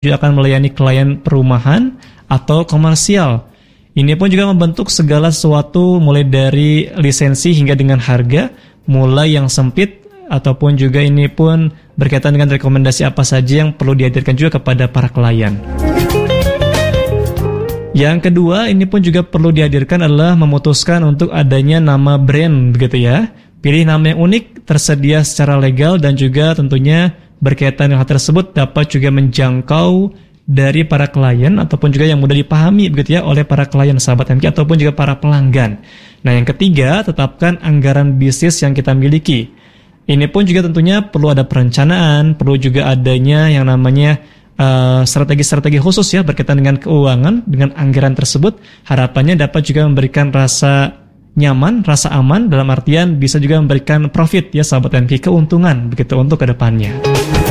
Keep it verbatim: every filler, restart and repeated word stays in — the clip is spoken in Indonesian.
juga akan melayani klien perumahan atau komersial. Ini pun juga membentuk segala sesuatu mulai dari lisensi hingga dengan harga, mulai yang sempit ataupun juga ini pun berkaitan dengan rekomendasi apa saja yang perlu dihadirkan juga kepada para klien. Yang kedua, ini pun juga perlu dihadirkan adalah memutuskan untuk adanya nama brand begitu ya. Pilih nama yang unik, tersedia secara legal dan juga tentunya berkaitan dengan hal tersebut dapat juga menjangkau dari para klien ataupun juga yang mudah dipahami begitu ya oleh para klien sahabat M K ataupun juga para pelanggan. Nah, yang ketiga, tetapkan anggaran bisnis yang kita miliki. Ini pun juga tentunya perlu ada perencanaan, perlu juga adanya yang namanya uh, strategi-strategi khusus ya berkaitan dengan keuangan, dengan anggaran tersebut. Harapannya dapat juga memberikan rasa nyaman, rasa aman dalam artian bisa juga memberikan profit ya sahabat M K, keuntungan begitu untuk kedepannya.